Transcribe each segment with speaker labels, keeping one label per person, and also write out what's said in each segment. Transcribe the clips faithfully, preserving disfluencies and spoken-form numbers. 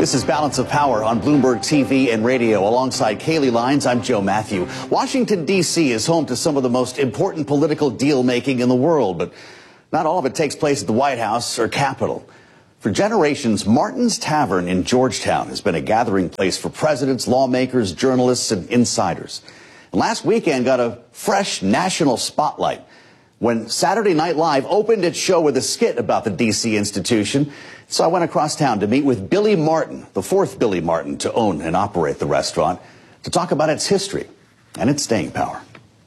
Speaker 1: This is Balance of Power on Bloomberg T V and radio. Alongside Kaylee Lines, I'm Joe Matthew. Washington, D C is home to some of the most important political deal-making in the world, but not all of it takes place at the White House or Capitol. For generations, Martin's Tavern in Georgetown has been a gathering place for presidents, lawmakers, journalists, and insiders. And last weekend got a fresh national spotlight when Saturday Night Live opened its show with a skit about the D C institution. So I went across town to meet with Billy Martin, the fourth Billy Martin to own and operate the restaurant, to talk about its history and its staying power.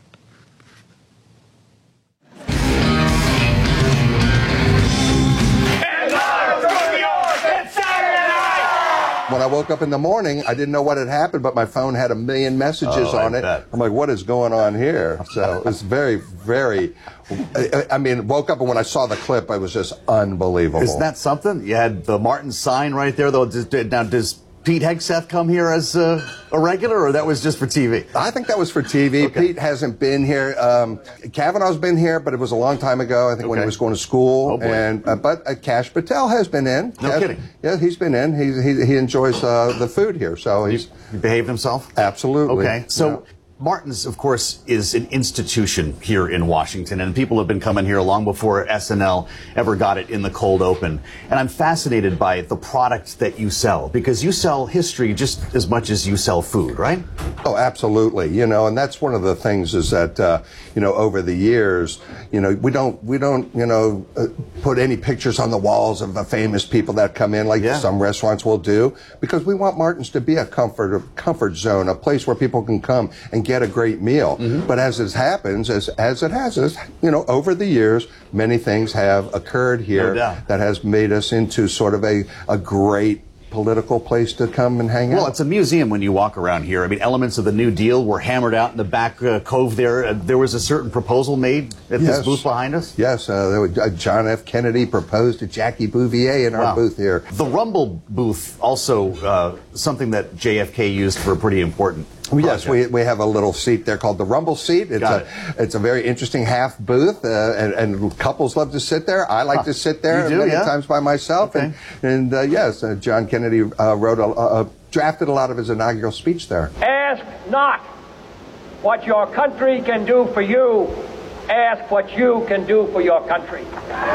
Speaker 2: When I woke up in the morning, I didn't know what had happened, but my phone had a million messages
Speaker 1: oh,
Speaker 2: on
Speaker 1: I
Speaker 2: it.
Speaker 1: bet.
Speaker 2: I'm like, what is going on here? So it was very, very, I, I mean, woke up and when I saw the clip, it was just unbelievable.
Speaker 1: Isn't that something? You had the Martin sign right there, though. Now, does Pete Hegseth come here as uh, a regular, or that was just for T V?
Speaker 2: I think that was for T V. Okay. Pete hasn't been here. Um, Kavanaugh's been here, but it was a long time ago, I think, okay. when he was going to school.
Speaker 1: Oh, boy.
Speaker 2: And uh, But uh, Kash Patel has been in.
Speaker 1: No
Speaker 2: Kash,
Speaker 1: kidding.
Speaker 2: Yeah, he's been in. He, he, he enjoys uh, the food here. So he's
Speaker 1: he behaved himself?
Speaker 2: Absolutely.
Speaker 1: Okay. So
Speaker 2: yeah.
Speaker 1: Martin's, of course, is an institution here in Washington, and people have been coming here long before S N L ever got it in the cold open. And I'm fascinated by the product that you sell, because you sell history just as much as you sell food, right?
Speaker 2: Oh, absolutely. You know, and that's one of the things is that, uh, you know, over the years, you know, we don't, we don't, you know, uh, put any pictures on the walls of the famous people that come in like yeah. some restaurants will do, because we want Martin's to be a comfort, a comfort zone, a place where people can come and get a great meal. Mm-hmm. But as it happens, as, as it has, as, you know, over the years, many things have occurred here
Speaker 1: no
Speaker 2: that has made us into sort of a, a great political place to come and hang out.
Speaker 1: Well, it's a museum when you walk around here. I mean, elements of the New Deal were hammered out in the back uh, cove there. Uh, there was a certain proposal made at
Speaker 2: yes.
Speaker 1: this booth behind us?
Speaker 2: Yes. Uh, there was, uh, John F. Kennedy proposed to Jackie Bouvier in our
Speaker 1: wow.
Speaker 2: booth here.
Speaker 1: The Rumble booth, also uh, something that J F K used for a pretty important project.
Speaker 2: Yes, we, we have a little seat there called the Rumble seat. It's
Speaker 1: Got
Speaker 2: a
Speaker 1: it.
Speaker 2: it's a very interesting half booth, uh, and, and couples love to sit there. I like huh. to sit there
Speaker 1: you do,
Speaker 2: many
Speaker 1: yeah?
Speaker 2: times by myself.
Speaker 1: Okay.
Speaker 2: And, and uh, yes, uh, John Kennedy uh, wrote a, uh, drafted a lot of his inaugural speech there.
Speaker 3: Ask not what your country can do for you. Ask what you can do for your country.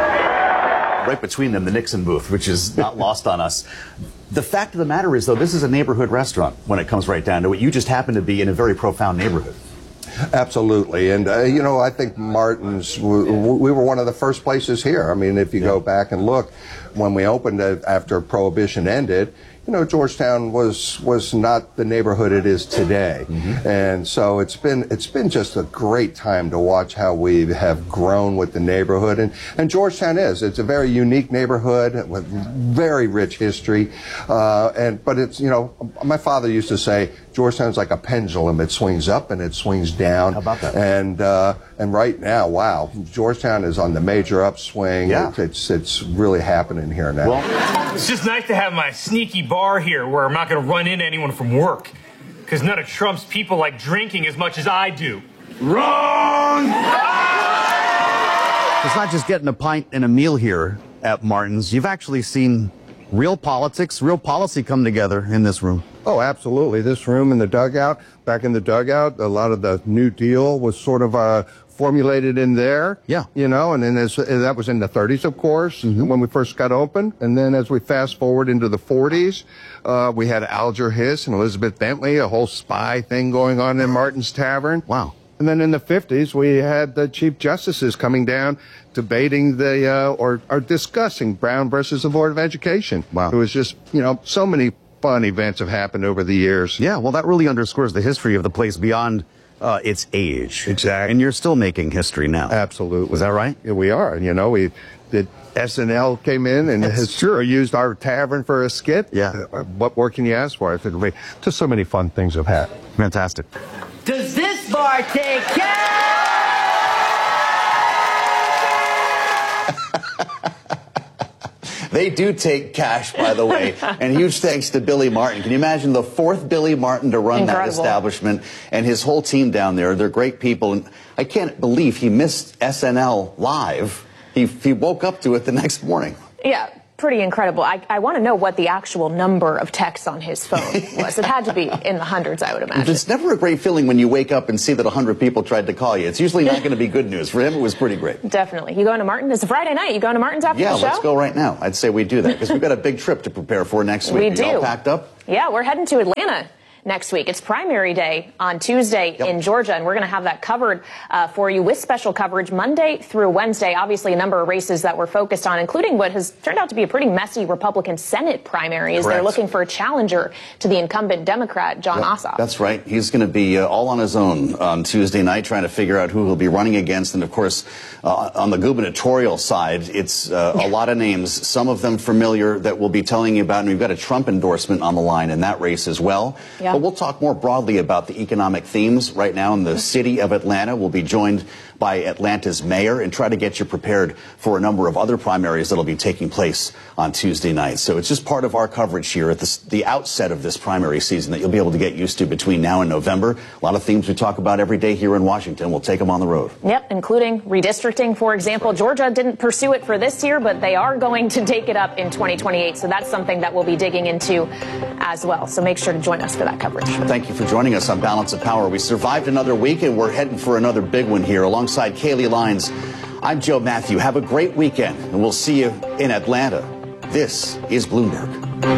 Speaker 1: Right between them, the Nixon booth, which is not lost on us. The fact of the matter is, though, this is a neighborhood restaurant when it comes right down to it. You just happen to be in a very profound neighborhood.
Speaker 2: Absolutely. And, uh, you know, I think Martin's, we, we were one of the first places here. I mean, if you yeah. go back and look, when we opened it after Prohibition ended, you know, Georgetown was was not the neighborhood it is today. Mm-hmm. And so it's been it's been just a great time to watch how we have grown with the neighborhood. And, and Georgetown is. It's a very unique neighborhood with very rich history. Uh, and but it's, you know, my father used to say, Georgetown's like a pendulum. It swings up and it swings down.
Speaker 1: How about that?
Speaker 2: And uh, and right now, wow, Georgetown is on the major upswing.
Speaker 1: Yeah.
Speaker 2: It's, it's it's really happening here now.
Speaker 1: Well,
Speaker 4: it's just nice to have my sneaky bar here where I'm not going to run into anyone from work, because none of Trump's people like drinking as much as I do. Wrong!
Speaker 1: It's not just getting a pint and a meal here at Martin's. You've actually seen real politics, real policy come together in this room.
Speaker 2: Oh, absolutely. This room in the dugout, back in the dugout, a lot of the New Deal was sort of uh, formulated in there.
Speaker 1: Yeah.
Speaker 2: You know, and then as, that was in the thirties, of course, mm-hmm. when we first got open. And then as we fast forward into the forties, uh, we had Alger Hiss and Elizabeth Bentley, a whole spy thing going on in Martin's Tavern.
Speaker 1: Wow.
Speaker 2: And then in the fifties, we had the Chief Justices coming down, debating the, uh, or, or discussing Brown versus the Board of Education.
Speaker 1: Wow.
Speaker 2: It was just, you know, so many fun events have happened over the years.
Speaker 1: Yeah, well, that really underscores the history of the place beyond uh, its age.
Speaker 2: Exactly.
Speaker 1: And you're still making history now.
Speaker 2: Absolutely.
Speaker 1: Is that right?
Speaker 2: Yeah, we are. You know, we did. S N L came in and has sure used our tavern for a skit.
Speaker 1: Yeah.
Speaker 2: Uh, what more can you ask for? I think just so many fun things have happened.
Speaker 1: Fantastic.
Speaker 5: Does this bar take cash?
Speaker 1: They do take cash, by the way, and huge thanks to Billy Martin. Can you imagine the fourth Billy Martin to run
Speaker 6: Incredible.
Speaker 1: that establishment and his whole team down there? They're great people, and I can't believe he missed S N L Live. He, he woke up to it the next morning.
Speaker 6: Yeah. pretty incredible. I, I want to know what the actual number of texts on his phone was. It had to be in the hundreds, I would imagine.
Speaker 1: It's never a great feeling when you wake up and see that one hundred people tried to call you. It's usually not going to be good news. For him, it was pretty great.
Speaker 6: Definitely. You going to Martin? It's a Friday night. You going to Martin's after
Speaker 1: yeah,
Speaker 6: the show?
Speaker 1: Yeah, let's go right now. I'd say we do that because we've got a big trip to prepare for next week.
Speaker 6: We
Speaker 1: Are
Speaker 6: do.
Speaker 1: You all packed up?
Speaker 6: Yeah, we're heading to Atlanta next week. It's primary day on Tuesday
Speaker 1: yep.
Speaker 6: in Georgia, and we're going to have that covered uh, for you with special coverage Monday through Wednesday. Obviously, a number of races that we're focused on, including what has turned out to be a pretty messy Republican Senate primary, as they're looking for a challenger to the incumbent Democrat, Jon
Speaker 1: yep,
Speaker 6: Ossoff.
Speaker 1: That's right. He's going to be uh, all on his own on Tuesday night trying to figure out who he'll be running against. And, of course, uh, on the gubernatorial side, it's uh, a lot of names, some of them familiar that we'll be telling you about. And we've got a Trump endorsement on the line in that race as well.
Speaker 6: Yeah.
Speaker 1: But we'll talk more broadly about the economic themes right now in the city of Atlanta. We'll be joined by Atlanta's mayor and try to get you prepared for a number of other primaries that'll be taking place on Tuesday night. So it's just part of our coverage here at the, the outset of this primary season that you'll be able to get used to between now and November. A lot of themes we talk about every day here in Washington. We'll take them on the road.
Speaker 6: Yep, including redistricting, for example. Georgia didn't pursue it for this year, but they are going to take it up in twenty twenty-eight. So that's something that we'll be digging into as well. So make sure to join us for that coverage.
Speaker 1: Thank you for joining us on Balance of Power. We survived another week and we're heading for another big one here alongside Kaylee Lines. I'm Joe Matthew. Have a great weekend and we'll see you in Atlanta. This is Bloomberg.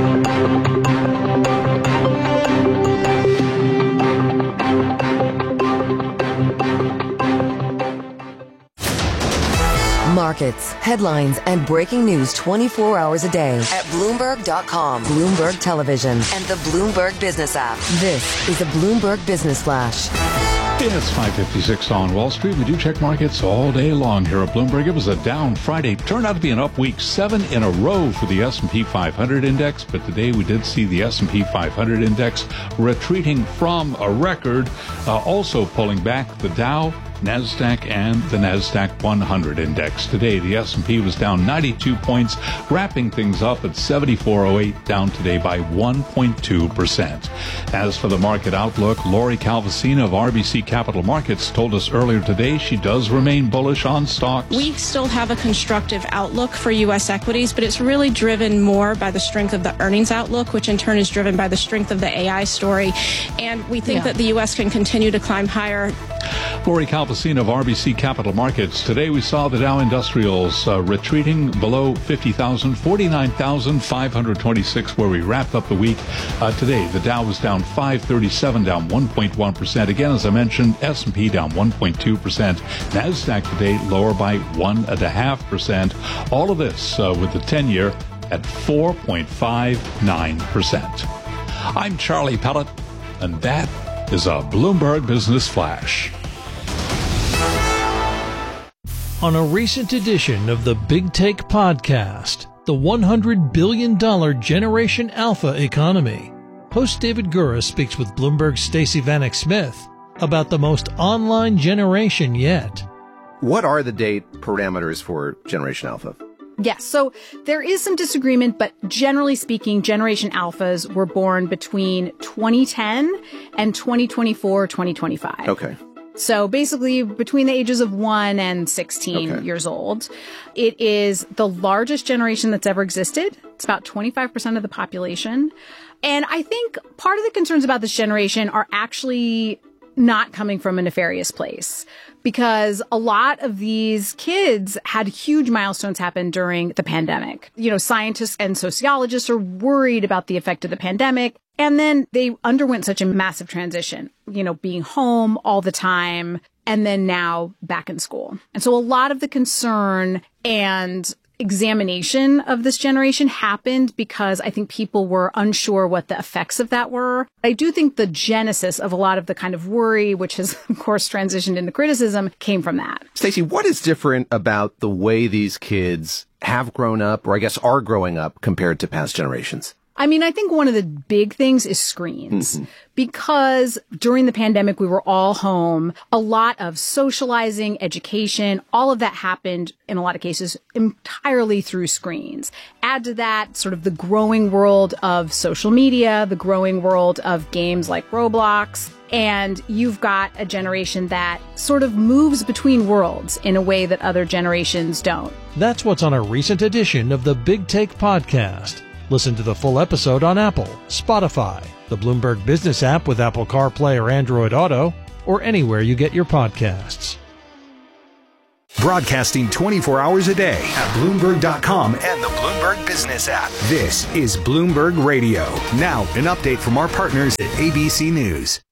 Speaker 7: Markets, headlines, and breaking news twenty-four hours a day at Bloomberg dot com, Bloomberg Television, and the Bloomberg Business app. This is a Bloomberg Business Flash.
Speaker 8: It's five fifty-six on Wall Street. We do check markets all day long here at Bloomberg. It was a down Friday. Turned out to be an up week, seven in a row for the S and P five hundred index. But today we did see the S and P five hundred index retreating from a record, uh, also pulling back the Dow, NASDAQ, and the NASDAQ one hundred index. Today, the S and P was down ninety-two points, wrapping things up at seventy-four oh eight, down today by one point two percent. As for the market outlook, Lori Calvasina of R B C Capital Markets told us earlier today she does remain bullish on stocks.
Speaker 9: We still have a constructive outlook for U S equities, but it's really driven more by the strength of the earnings outlook, which in turn is driven by the strength of the A I story. And we think yeah. that the U S can continue to climb higher.
Speaker 8: Lori Calvasina of R B C Capital Markets. Today we saw the Dow Industrials uh, retreating below fifty thousand, forty-nine thousand five hundred twenty-six, where we wrapped up the week. Uh, today, the Dow was down five thirty-seven, down one point one percent. Again, as I mentioned, S and P down one point two percent. NASDAQ today lower by one point five percent. All of this uh, with the ten-year at four point five nine percent. I'm Charlie Pellet, and that is a Bloomberg Business Flash.
Speaker 10: On a recent edition of the Big Take podcast, the one hundred billion dollars Generation Alpha economy, host David Gura speaks with Bloomberg's Stacey Vanek Smith about the most online generation yet.
Speaker 11: What are the date parameters for Generation Alpha?
Speaker 12: Yes, so there is some disagreement, but generally speaking, Generation Alphas were born between twenty ten and twenty twenty-four, twenty twenty-five.
Speaker 11: Okay.
Speaker 12: So basically between the ages of one and sixteen okay. years old. It is the largest generation that's ever existed. It's about twenty-five percent of the population. And I think part of the concerns about this generation are actually not coming from a nefarious place, because a lot of these kids had huge milestones happen during the pandemic. You know, scientists and sociologists are worried about the effect of the pandemic. And then they underwent such a massive transition, you know, being home all the time and then now back in school. And so a lot of the concern and examination of this generation happened because I think people were unsure what the effects of that were. I do think the genesis of a lot of the kind of worry, which has, of course, transitioned into criticism, came from that.
Speaker 11: Stacey, what is different about the way these kids have grown up, or I guess are growing up, compared to past generations?
Speaker 12: I mean, I think one of the big things is screens. Mm-hmm. Because during the pandemic, we were all home. A lot of socializing, education, all of that happened in a lot of cases entirely through screens. Add to that sort of the growing world of social media, the growing world of games like Roblox. And you've got a generation that sort of moves between worlds in a way that other generations don't.
Speaker 10: That's what's on a recent edition of the Big Take Podcast. Listen to the full episode on Apple, Spotify, the Bloomberg Business app with Apple CarPlay or Android Auto, or anywhere you get your podcasts.
Speaker 13: Broadcasting twenty-four hours a day at Bloomberg dot com and the Bloomberg Business app. This is Bloomberg Radio. Now, an update from our partners at A B C News.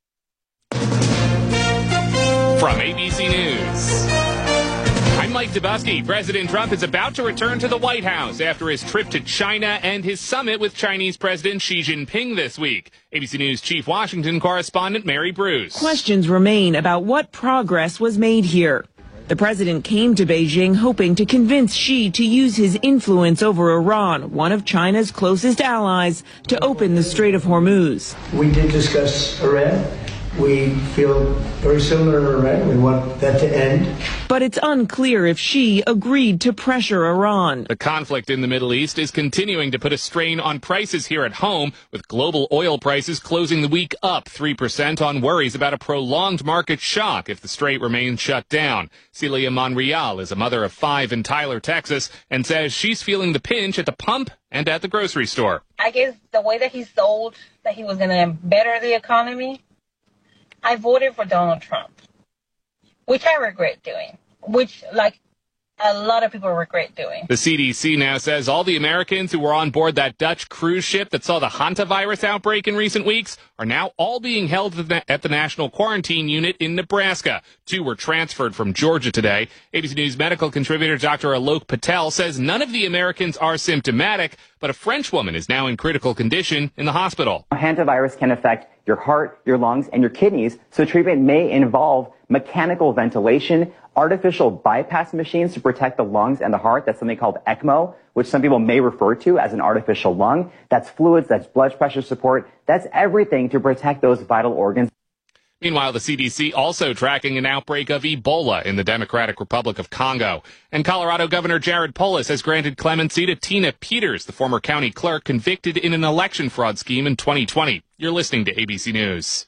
Speaker 14: From A B C News, I'm Mike Dubusky. President Trump is about to return to the White House after his trip to China and his summit with Chinese President Xi Jinping this week. A B C News Chief Washington correspondent Mary Bruce.
Speaker 15: Questions remain about what progress was made here. The president came to Beijing hoping to convince Xi to use his influence over Iran, one of China's closest allies, to open the Strait of Hormuz.
Speaker 16: We did discuss Iran. We feel very similar to Iran. We want that to end.
Speaker 15: But it's unclear if Xi agreed to pressure Iran.
Speaker 14: The conflict in the Middle East is continuing to put a strain on prices here at home, with global oil prices closing the week up three percent on worries about a prolonged market shock if the strait remains shut down. Celia Monreal is a mother of five in Tyler, Texas, and says she's feeling the pinch at the pump and at the grocery store.
Speaker 17: I guess the way that he sold that he was going to better the economy, I voted for Donald Trump, which I regret doing, which, like, a lot of people regret doing.
Speaker 14: The C D C now says all the Americans who were on board that Dutch cruise ship that saw the hantavirus outbreak in recent weeks are now all being held at the National Quarantine Unit in Nebraska. Two were transferred from Georgia today. A B C News medical contributor Doctor Alok Patel says none of the Americans are symptomatic, but a French woman is now in critical condition in the hospital.
Speaker 18: Hantavirus can affect your heart, your lungs, and your kidneys, so treatment may involve mechanical ventilation, artificial bypass machines to protect the lungs and the heart. That's something called ECMO, which some people may refer to as an artificial lung. That's fluids, that's blood pressure support. That's everything to protect those vital organs.
Speaker 14: Meanwhile, the C D C also tracking an outbreak of Ebola in the Democratic Republic of Congo. And Colorado Governor Jared Polis has granted clemency to Tina Peters, the former county clerk convicted in an election fraud scheme in twenty twenty. You're listening to A B C News.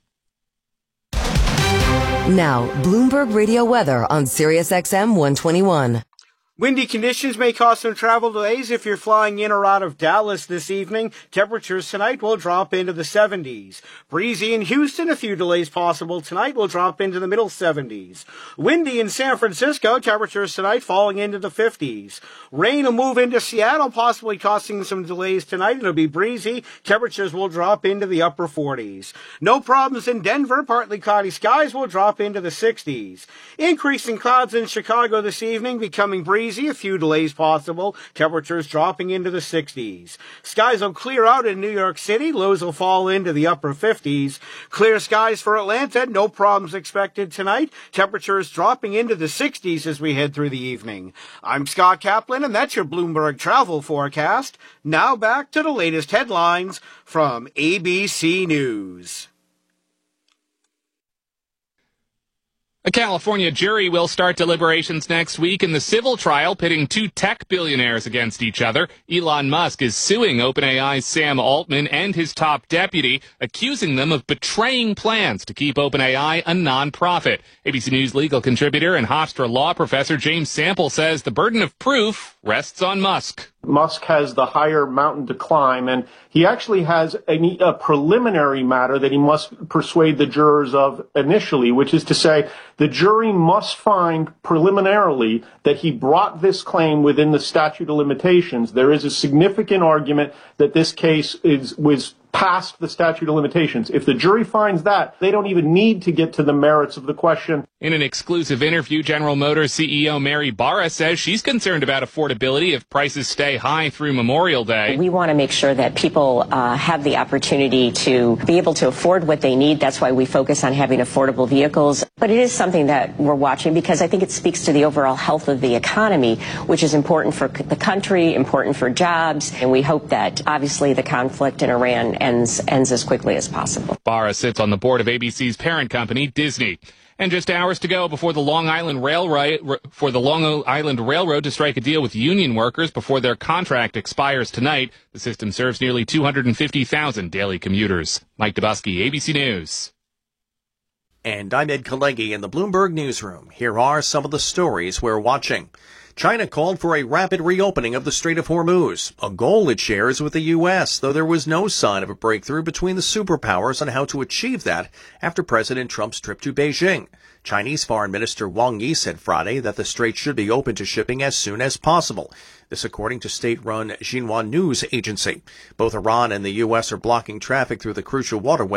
Speaker 7: Now, Bloomberg Radio weather on Sirius X M one twenty-one.
Speaker 19: Windy conditions may cause some travel delays if you're flying in or out of Dallas this evening. Temperatures tonight will drop into the seventies. Breezy in Houston, a few delays possible tonight, will drop into the middle seventies. Windy in San Francisco, temperatures tonight falling into the fifties. Rain will move into Seattle, possibly causing some delays tonight. It'll be breezy. Temperatures will drop into the upper forties. No problems in Denver. Partly cloudy skies will drop into the sixties. Increasing clouds in Chicago this evening, becoming breezy. A few delays possible. Temperatures dropping into the sixties. Skies will clear out in New York City. Lows will fall into the upper fifties. Clear skies for Atlanta. No problems expected tonight. Temperatures dropping into the sixties as we head through the evening. I'm Scott Kaplan, and that's your Bloomberg travel forecast. Now back to the latest headlines from A B C News.
Speaker 14: A California jury will start deliberations next week in the civil trial pitting two tech billionaires against each other. Elon Musk is suing OpenAI's Sam Altman and his top deputy, accusing them of betraying plans to keep OpenAI a nonprofit. A B C News legal contributor and Hofstra law professor James Sample says the burden of proof rests on Musk.
Speaker 20: Musk has the higher mountain to climb, and he actually has a, a preliminary matter that he must persuade the jurors of initially, which is to say the jury must find preliminarily that he brought this claim within the statute of limitations. There is a significant argument that this case is was past the statute of limitations. If the jury finds that, they don't even need to get to the merits of the question.
Speaker 14: In an exclusive interview, General Motors C E O Mary Barra says she's concerned about affordability if prices stay high through Memorial Day.
Speaker 21: We want to make sure that people uh, have the opportunity to be able to afford what they need. That's why we focus on having affordable vehicles. But it is something that we're watching because I think it speaks to the overall health of the economy, which is important for the country, important for jobs. And we hope that obviously the conflict in Iran ends ends as quickly as possible.
Speaker 14: Barra sits on the board of A B C's parent company, Disney. And just hours to go before the Long Island Railroad for the Long Island Railroad to strike a deal with union workers before their contract expires tonight. The system serves nearly two hundred fifty thousand daily commuters. Mike Dubusky, A B C News.
Speaker 22: And I'm Ed Kalegi in the Bloomberg Newsroom. Here are some of the stories we're watching. China called for a rapid reopening of the Strait of Hormuz, a goal it shares with the U S, though there was no sign of a breakthrough between the superpowers on how to achieve that after President Trump's trip to Beijing. Chinese Foreign Minister Wang Yi said Friday that the strait should be open to shipping as soon as possible. This according to state-run Xinhua News Agency. Both Iran and the U S are blocking traffic through the crucial waterway